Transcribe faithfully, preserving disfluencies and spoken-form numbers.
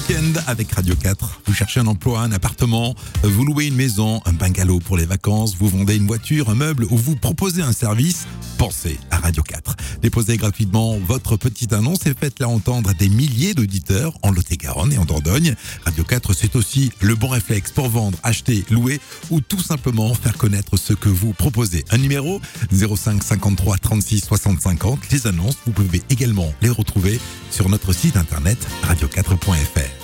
week-end avec Radio quatre. Vous cherchez un emploi, un appartement, vous louez une maison, un bungalow pour les vacances, vous vendez une voiture, un meuble ou vous proposez un service, pensez à Radio quatre. Déposez gratuitement votre petite annonce et faites-la entendre à des milliers d'auditeurs en Lot-et-Garonne et en Dordogne. Radio quatre, c'est aussi le bon réflexe pour vendre, acheter, louer ou tout simplement faire connaître ce que vous proposez. Un numéro zéro cinq cinquante-trois trente-six soixante cinquante. Les annonces, vous pouvez également les retrouver sur notre site internet radio quatre point f r.